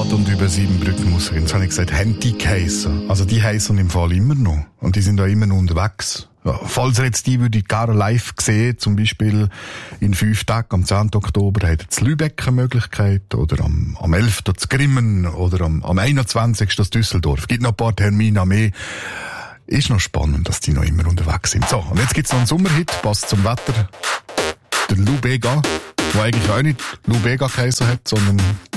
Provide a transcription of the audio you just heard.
Rad und über Siebenbrücken muss ich. Jetzt habe ich gesagt, haben die geheissen. Also die heissen im Fall immer noch. Und die sind da immer noch unterwegs. Ja, falls ihr jetzt die würde ich gerne live sehen, zum Beispiel in 5 Tagen, am 10. Oktober, hat ihr in Lübeck eine Möglichkeit, oder am 11. zu Grimmen, oder am 21. zu Düsseldorf. Gibt noch ein paar Termine mehr. Ist noch spannend, dass die noch immer unterwegs sind. So, und jetzt gibt's noch einen Sommerhit, passt zum Wetter. Der Lou Bega, der eigentlich auch nicht Lou Bega geheißen hat, sondern